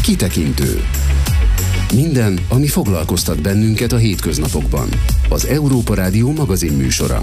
Kitekintő. Minden, ami foglalkoztat bennünket a hétköznapokban. Az Európa Rádió magazinműsora.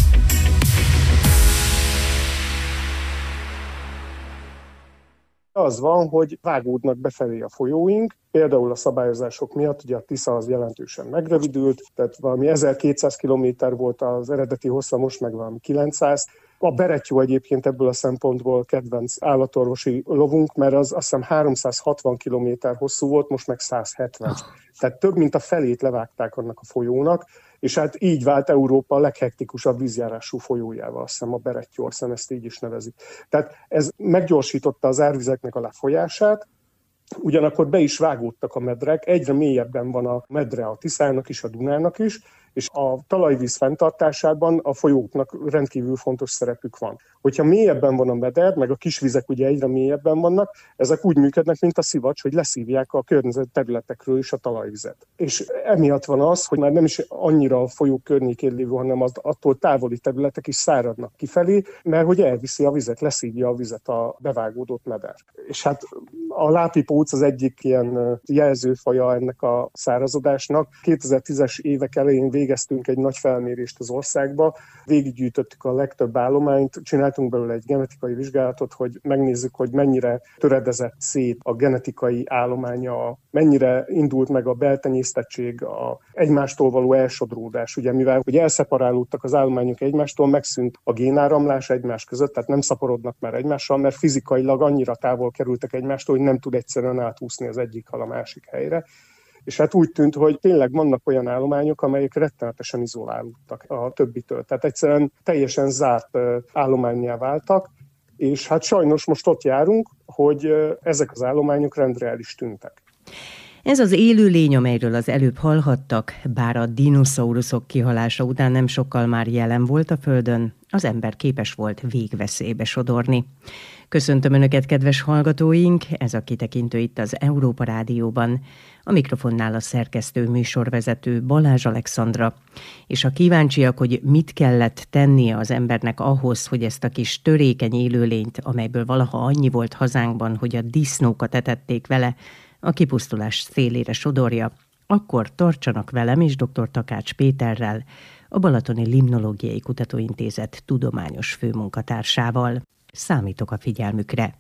Az van, hogy vágódnak befelé a folyóink, például a szabályozások miatt, ugye a Tisza az jelentősen megrövidült, tehát valami 1200 kilométer volt az eredeti hossza, most meg valami 900. A Berettyó egyébként ebből a szempontból kedvenc állatorvosi lovunk, mert az azt hiszem 360 kilométer hosszú volt, most meg 170. Tehát több mint a felét levágták annak a folyónak, és hát így vált Európa a leghektikusabb vízjárású folyójával, azt hiszem a Berettyó, aztán ezt így is nevezik. Tehát ez meggyorsította az árvizeknek a lefolyását, ugyanakkor be is vágódtak a medrek, egyre mélyebben van a medre a Tiszának is, a Dunának is, és a talajvíz fenntartásában a folyóknak rendkívül fontos szerepük van. Hogyha mélyebben van a meder, meg a kisvizek ugye egyre mélyebben vannak, ezek úgy működnek, mint a szivacs, hogy leszívják a környező területekről is a talajvizet. És emiatt van az, hogy már nem is annyira a folyók környékén lévő, hanem az attól távoli területek is száradnak kifelé, mert hogy elviszi a vizet, leszívja a vizet a bevágódott meder. És hát a lápipóc az egyik ilyen jelzőfaja ennek a szárazodásnak. 2010-es évek elején végeztünk egy nagy felmérést az országba, végiggyűjtöttük a legtöbb állományt, csináltunk belőle egy genetikai vizsgálatot, hogy megnézzük, hogy mennyire töredezett szét a genetikai állománya, mennyire indult meg a beltenyésztettség, a egymástól való elsodródás. Ugye mivel hogy elszeparálódtak az állományok egymástól, megszűnt a génáramlás egymás között, tehát nem szaporodnak már egymással, mert fizikailag annyira távol kerültek egymástól, hogy nem tud egyszerűen átúszni az egyik hal a másik helyre. És hát úgy tűnt, hogy tényleg vannak olyan állományok, amelyek rettenetesen izolálódtak a többitől. Tehát egyszerűen teljesen zárt állománnyá váltak, és hát sajnos most ott járunk, hogy ezek az állományok rendre el is tűntek. Ez az élőlény, amelyről az előbb hallhattak, bár a dinoszauruszok kihalása után nem sokkal már jelen volt a Földön, az ember képes volt végveszélybe sodorni. Köszöntöm Önöket, kedves hallgatóink! Ez a Kitekintő itt az Európa Rádióban. A mikrofonnál a szerkesztő műsorvezető Balázs Alexandra. És ha kíváncsiak, hogy mit kellett tennie az embernek ahhoz, hogy ezt a kis törékeny élőlényt, amelyből valaha annyi volt hazánkban, hogy a disznókat etették vele, a kipusztulás szélére sodorja, akkor tartsanak velem és dr. Takács Péterrel, a Balatoni Limnológiai Kutatóintézet tudományos főmunkatársával. Számítok a figyelmükre.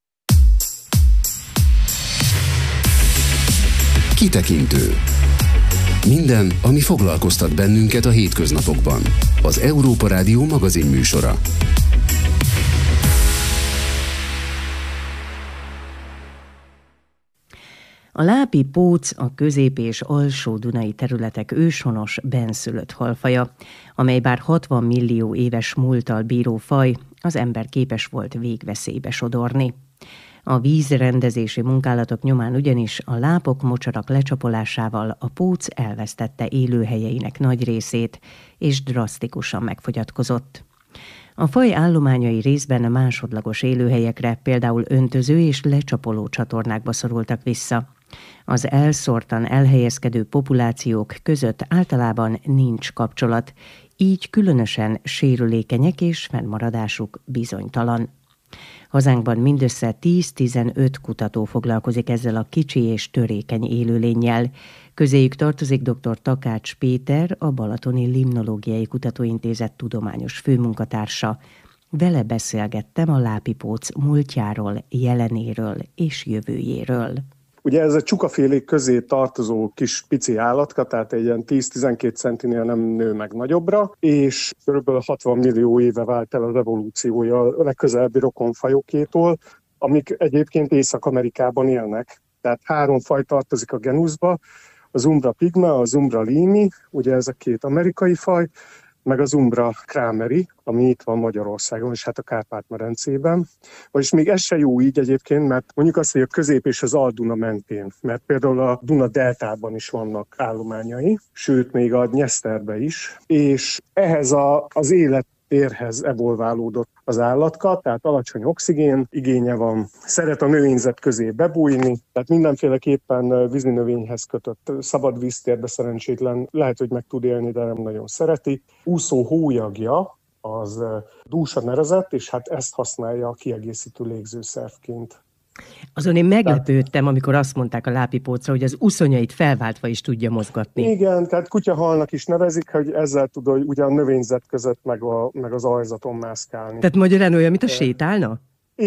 Kitekintő. Minden, ami foglalkoztat bennünket a hétköznapokban. Az Európa Rádió magazinműsora. A lápipóc a közép- és alsó-dunai területek őshonos, bennszülött halfaja, amely bár 60 millió éves múlttal bíró faj, az ember képes volt végveszélybe sodorni. A vízrendezési munkálatok nyomán ugyanis a lápok, mocsarak lecsapolásával a póc elvesztette élőhelyeinek nagy részét, és drasztikusan megfogyatkozott. A faj állományai részben másodlagos élőhelyekre, például öntöző és lecsapoló csatornákba szorultak vissza. Az elszórtan elhelyezkedő populációk között általában nincs kapcsolat, így különösen sérülékenyek és fennmaradásuk bizonytalan. Hazánkban mindössze 10-15 kutató foglalkozik ezzel a kicsi és törékeny élőlénnyel. Közéjük tartozik dr. Takács Péter, a Balatoni Limnológiai Kutatóintézet tudományos főmunkatársa. Vele beszélgettem a lápipóc múltjáról, jelenéről és jövőjéről. Ugye ez a csukafélék közé tartozó kis pici állatka, tehát egy ilyen 10-12 centinél nem nő meg nagyobbra, és kb. 60 millió éve vált el az evolúciója a legközelebbi rokonfajokétól, amik egyébként Észak-Amerikában élnek. Tehát 3 faj tartozik a genuszba, az Umbra pygma, az Umbra limi, ugye ez a 2 amerikai faj, meg az Umbra krameri, ami itt van Magyarországon, és hát a Kárpát-medencében. Vagyis még ez se jó így egyébként, mert mondjuk azt, hogy a közép és az Al-Duna mentén, mert például a Duna deltában is vannak állományai, sőt még a Dnyeszterbe is, és ehhez az élettérhez evolválódott az állatka, tehát alacsony oxigén igénye van, szeret a növényzet közé bebújni, tehát mindenféleképpen vízinövényhez kötött szabad víztérbe szerencsétlen, lehet, hogy meg tud élni, de nem nagyon szereti. Úszó hólyagja az dúsa nerezett, és hát ezt használja a kiegészítő légzőszervként. Azon én meglepődtem, amikor azt mondták a lápipócra, hogy az uszonyait felváltva is tudja mozgatni. Igen, tehát kutyahalnak is nevezik, hogy ezzel tud, hogy ugye a növényzet között meg az aljzaton mászkálni. Tehát magyarán olyan, mint a sétálna?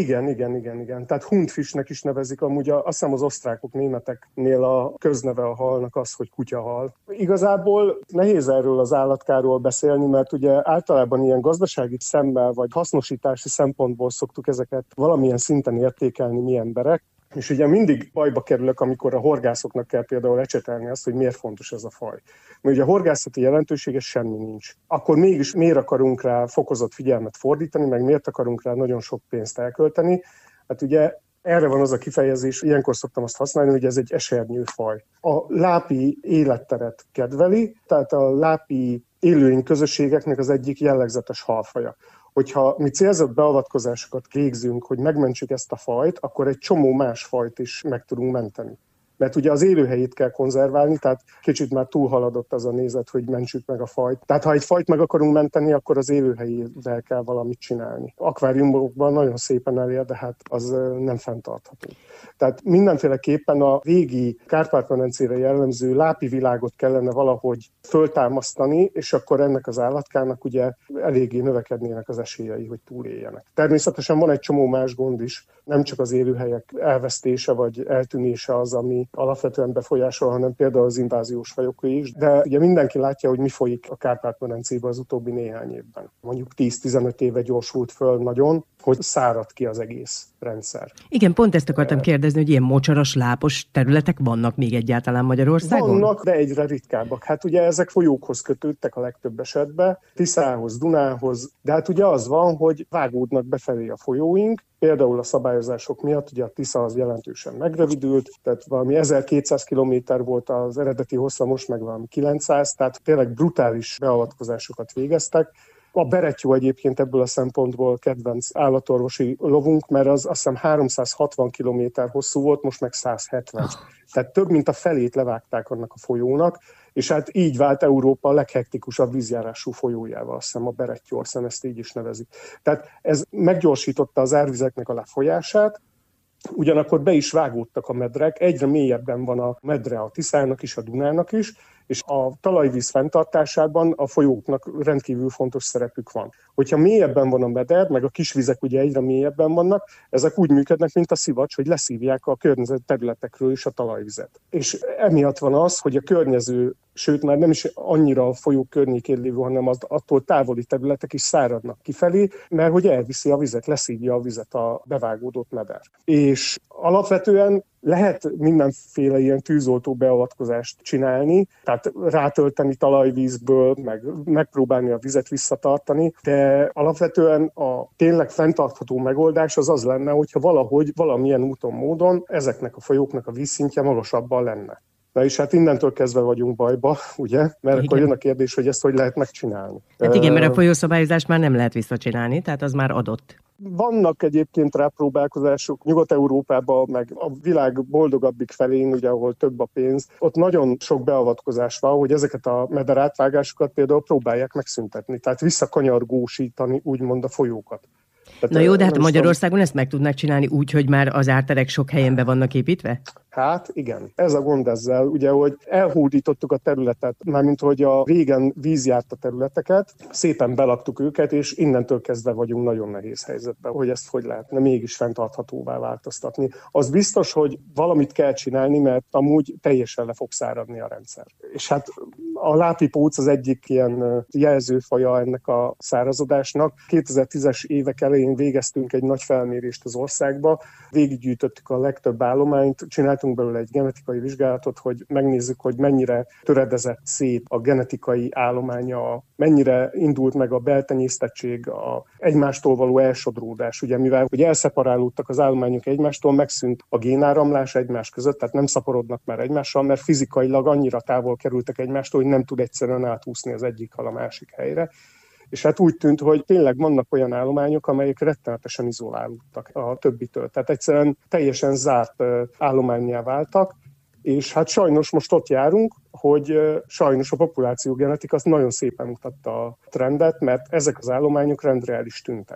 Igen. Tehát Hundfischnek is nevezik, amúgy azt hiszem az osztrákok, németeknél a közneve a halnak az, hogy kutyahal. Igazából nehéz erről az állatkáról beszélni, mert ugye általában ilyen gazdasági szemmel vagy hasznosítási szempontból szoktuk ezeket valamilyen szinten értékelni mi emberek. És ugye mindig bajba kerülök, amikor a horgászoknak kell például ecsetelni azt, hogy miért fontos ez a faj. Mert ugye a horgászati jelentősége semmi nincs. Akkor mégis miért akarunk rá fokozott figyelmet fordítani, meg miért akarunk rá nagyon sok pénzt elkölteni? Hát ugye erre van az a kifejezés, ilyenkor szoktam azt használni, hogy ez egy esernyőfaj. A lápi életteret kedveli, tehát a lápi élőlény közösségeknek az egyik jellegzetes halfaja. Hogyha mi célzott beavatkozásokat végzünk, hogy megmentsük ezt a fajt, akkor egy csomó más fajt is meg tudunk menteni. Mert ugye az élőhelyét kell konzerválni, tehát kicsit már túlhaladott az a nézet, hogy mentsük meg a fajt. Tehát ha egy fajt meg akarunk menteni, akkor az élőhelyével kell valamit csinálni. Akváriumokban nagyon szépen elér, de hát az nem fenntartható. Tehát mindenféleképpen a régi Kárpát-medencére jellemző lápi világot kellene valahogy föltámasztani, és akkor ennek az állatkának ugye eléggé növekednének az esélyei, hogy túléljenek. Természetesen van egy csomó más gond is, nem csak az élőhelyek elvesztése vagy eltűnése az, ami alapvetően befolyásol, hanem például az inváziós fajoké is. De ugye mindenki látja, hogy mi folyik a Kárpát-medencében az utóbbi néhány évben. Mondjuk 10-15 éve gyorsult föl nagyon, hogy szárad ki az egész rendszer. Igen, pont ezt akartam kérdezni, hogy ilyen mocsaras, lápos területek vannak még egyáltalán Magyarországon? Vannak, de egyre ritkábbak. Hát ugye ezek folyókhoz kötődtek a legtöbb esetben, Tiszához, Dunához, de hát ugye az van, hogy vágódnak befelé a folyóink, például a szabályozások miatt, ugye a Tisza az jelentősen megrövidült, tehát valami 1200 kilométer volt az eredeti hossza, most meg valami 900, tehát tényleg brutális beavatkozásokat végeztek. A berettyó egyébként ebből a szempontból kedvenc állatorvosi lovunk, mert az azt hiszem 360 kilométer hosszú volt, most meg 170. Tehát több mint a felét levágták annak a folyónak, és hát így vált Európa a leghektikusabb vízjárású folyójával, azt hiszem a berettyó, azt hiszem ezt így is nevezik. Tehát ez meggyorsította az árvizeknek a lefolyását, ugyanakkor be is vágódtak a medrek, egyre mélyebben van a medre a Tiszának is, a Dunának is, és a talajvíz fenntartásában a folyóknak rendkívül fontos szerepük van. Hogyha mélyebben van a meder, meg a kisvizek ugye egyre mélyebben vannak, ezek úgy működnek, mint a szivacs, hogy leszívják a környező területekről is a talajvizet. És emiatt van az, hogy a környező, sőt már nem is annyira a folyók környékén lévő, hanem az attól távoli területek is száradnak kifelé, mert hogy elviszi a vizet, leszívja a vizet a bevágódott meder. És alapvetően lehet mindenféle ilyen tűzoltó beavatkozást csinálni, tehát rátölteni talajvízből, meg megpróbálni a vizet visszatartani, de alapvetően a tényleg fenntartható megoldás az lenne, hogyha valahogy, valamilyen úton, módon ezeknek a folyóknak a vízszintje magasabban lenne. Na és hát innentől kezdve vagyunk bajba, ugye? Mert igen. Akkor jön a kérdés, hogy ezt hogy lehet megcsinálni. Hát igen, mert a folyószabályozást már nem lehet visszacsinálni, tehát az már adott. Vannak egyébként rápróbálkozások Nyugat-Európában, meg a világ boldogabbik felén, ugye, ahol több a pénz. Ott nagyon sok beavatkozás van, hogy ezeket a mederátvágásokat például próbálják megszüntetni, tehát visszakanyargósítani úgymond a folyókat. Tehát na jó, de hát Magyarországon ezt meg tudnák csinálni úgy, hogy már az árterek sok helyen be vannak építve? Hát igen, ez a gond ezzel, ugye, hogy elhódítottuk a területet, mármint hogy a régen víz járt a területeket, szépen belaktuk őket, és innentől kezdve vagyunk nagyon nehéz helyzetben, hogy ezt hogy lehetne mégis fenntarthatóvá változtatni. Az biztos, hogy valamit kell csinálni, mert amúgy teljesen le fog száradni a rendszer. És hát a lápipóc az egyik ilyen jelzőfaja ennek a szárazodásnak. 2010-es évek elején végeztünk egy nagy felmérést az országba, végiggyűjtöttük a legtöbb állományt, csináltunk belőle egy genetikai vizsgálatot, hogy megnézzük, hogy mennyire töredezett szét a genetikai állománya, mennyire indult meg a beltenyésztettség, a egymástól való elsodródás. Ugye mivel hogy elszeparálódtak az állományok egymástól, megszűnt a génáramlás egymás között, tehát nem szaporodnak már egymással, mert fizikailag annyira távol kerültek egymástól, hogy nem tud egyszerűen átúszni az egyik hal a másik helyre. És hát úgy tűnt, hogy tényleg vannak olyan állományok, amelyek rettenetesen izolálódtak a többitől. Tehát egyszerűen teljesen zárt állománnyá váltak, és hát sajnos most ott járunk, hogy sajnos a populációgenetika az nagyon szépen mutatta a trendet, mert ezek az állományok rendre el is tűntek.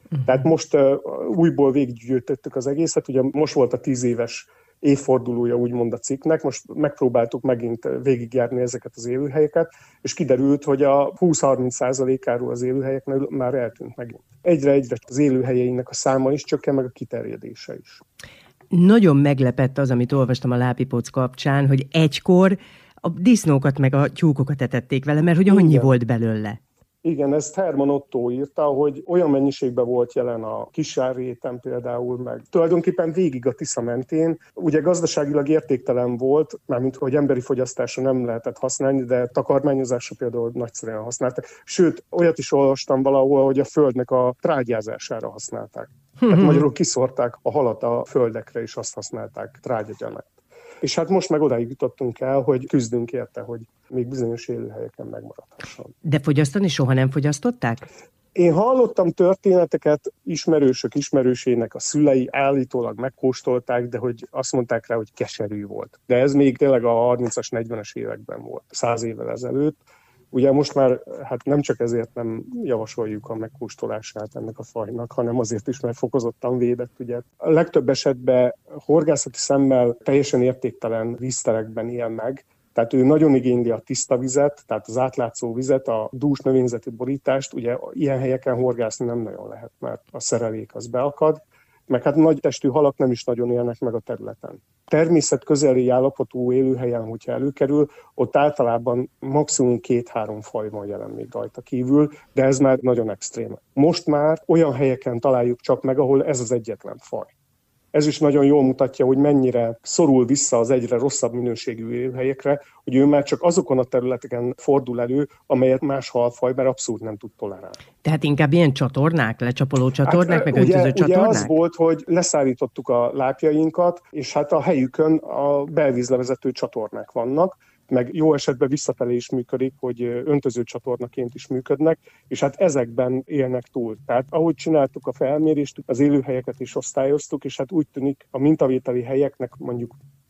Tehát most újból végiggyűjtöttük az egészet, ugye most volt a 10 éves évfordulója úgymond a cikknek, most megpróbáltuk megint végigjárni ezeket az élőhelyeket, és kiderült, hogy a 20-30%-áról az élőhelyeknek már eltűnt megint. Egyre az élőhelyeinek a száma is csökken, meg a kiterjedése is. Nagyon meglepett az, amit olvastam a lápipóc kapcsán, hogy egykor a disznókat meg a tyúkokat etették vele, mert hogy annyi volt belőle. Igen, ezt Herman Otto írta, hogy olyan mennyiségben volt jelen a Kissárréten például, meg tulajdonképpen végig a Tisza mentén. Ugye gazdaságilag értéktelen volt, mármint hogy emberi fogyasztásra nem lehetett használni, de takarmányozásra például nagyszerűen használták. Sőt, olyat is olvastam valahol, hogy a földnek a trágyázására használták. Hát magyarul kiszórták a halat a földekre, és azt használták trágyagyanánt. És hát most meg odáig jutottunk el, hogy küzdünk érte, hogy még bizonyos élőhelyeken megmaradhasson. De fogyasztani soha nem fogyasztották? Én hallottam történeteket, ismerősének a szülei állítólag megkóstolták, de hogy azt mondták rá, hogy keserű volt. De ez még tényleg a 30-as, 40-es években volt, 100 évvel ezelőtt. Ugye most már hát nem csak ezért nem javasoljuk a megkóstolását ennek a fajnak, hanem azért is, mert fokozottan védett. Ugye. A legtöbb esetben horgászati szemmel teljesen értéktelen vízterekben él meg, tehát ő nagyon igényli a tiszta vizet, tehát az átlátszó vizet, a dús növényzeti borítást, ugye ilyen helyeken horgászni nem nagyon lehet, mert a szerelék az beakad, meg hát nagy testű halak nem is nagyon élnek meg a területen. Természet közeli állapotú élőhelyen, hogyha előkerül, ott általában maximum 2-3 faj van jelen még rajta kívül, de ez már nagyon extrém. Most már olyan helyeken találjuk csak meg, ahol ez az egyetlen faj. Ez is nagyon jól mutatja, hogy mennyire szorul vissza az egyre rosszabb minőségű élőhelyekre, hogy ő már csak azokon a területeken fordul elő, amelyet más halfaj már abszolút nem tud tolerálni. Tehát inkább ilyen csatornák, lecsapoló csatornák, meg öntöző csatornák? Ugye az volt, hogy leszállítottuk a lápjainkat, és hát a helyükön a belvízlevezető csatornák vannak, meg jó esetben visszafelé is működik, hogy öntöző csatornaként is működnek, és hát ezekben élnek túl. Tehát ahogy csináltuk a felmérést, az élőhelyeket is osztályoztuk, és hát úgy tűnik a mintavételi helyeknek mondjuk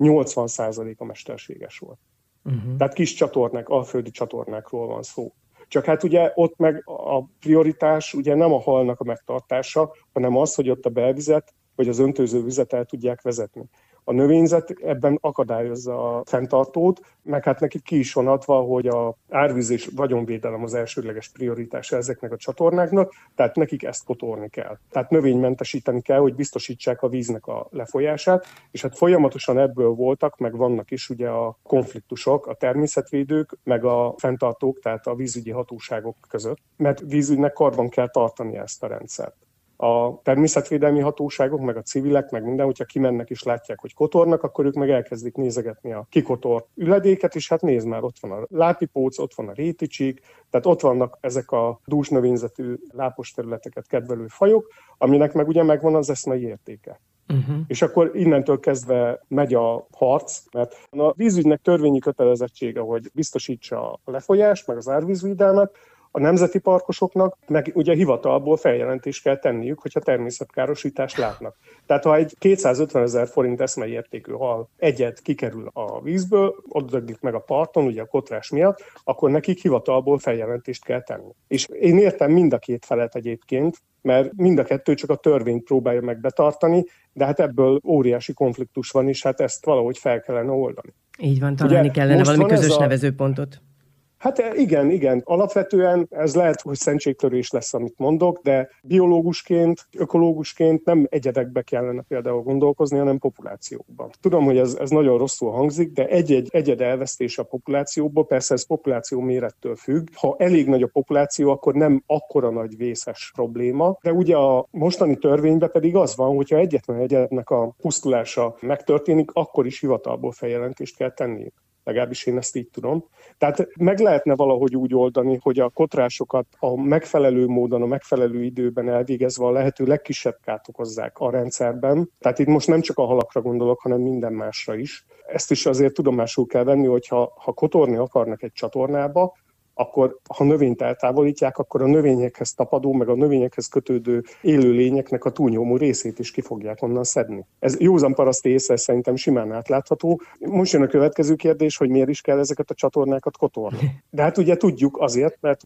80%-a mesterséges volt. Tehát kis csatornák, alföldi csatornákról van szó. Csak hát ugye ott meg a prioritás ugye nem a halnak a megtartása, hanem az, hogy ott a belvizet vagy az öntöző vizet el tudják vezetni. A növényzet ebben akadályozza a fenntartót, meg hát nekik ki is van adva, hogy az árvíz és vagyonvédelem az elsődleges prioritása ezeknek a csatornáknak, tehát nekik ezt kotorni kell. Tehát növénymentesíteni kell, hogy biztosítsák a víznek a lefolyását, és hát folyamatosan ebből voltak, meg vannak is ugye a konfliktusok, a természetvédők, meg a fenntartók, tehát a vízügyi hatóságok között, mert vízügynek karban kell tartani ezt a rendszert. A természetvédelmi hatóságok, meg a civilek, meg minden, hogyha kimennek és látják, hogy kotornak, akkor ők meg elkezdik nézegetni a kikotort üledéket, és hát nézd már, ott van a lápipóc, ott van a réticsík, tehát ott vannak ezek a dús növényzetű lápos területeket kedvelő fajok, aminek meg ugye megvan az eszmei értéke. És akkor innentől kezdve megy a harc, mert a vízügynek törvényi kötelezettsége, hogy biztosítsa a lefolyást, meg az árvízvédelmet, a nemzeti parkosoknak meg ugye hivatalból feljelentést kell tenniük, hogyha természetkárosítást látnak. Tehát ha egy 250 000 forint eszmei értékű hal egyet kikerül a vízből, ott döglik meg a parton, ugye a kotrás miatt, akkor nekik hivatalból feljelentést kell tenni. És én értem mind a két felet egyébként, mert mind a kettő csak a törvényt próbálja meg betartani, de hát ebből óriási konfliktus van, és hát ezt valahogy fel kellene oldani. Így van, találni kellene valami közös nevezőpontot. Hát igen. Alapvetően ez lehet, hogy szentségtörés lesz, amit mondok, de biológusként, ökológusként nem egyedekbe kellene például gondolkozni, hanem populációkban. Tudom, hogy ez nagyon rosszul hangzik, de egy egyed elvesztése a populációból, persze ez populáció mérettől függ. Ha elég nagy a populáció, akkor nem akkora nagy vészes probléma, de ugye a mostani törvényben pedig az van, hogyha egyetlen egyednek a pusztulása megtörténik, akkor is hivatalból feljelentést kell tenniük. Legalábbis én ezt így tudom. Tehát meg lehetne valahogy úgy oldani, hogy a kotrásokat a megfelelő módon, a megfelelő időben elvégezve a lehető legkisebb kárt okozzák a rendszerben. Tehát itt most nem csak a halakra gondolok, hanem minden másra is. Ezt is azért tudomásul kell venni, hogy ha kotorni akarnak egy csatornába, akkor ha növényt eltávolítják, akkor a növényekhez tapadó, meg a növényekhez kötődő élőlényeknek a túlnyomó részét is ki fogják onnan szedni. Ez józan paraszti észre szerintem simán átlátható. Most jön a következő kérdés, hogy miért is kell ezeket a csatornákat kotorni. De hát ugye tudjuk azért, mert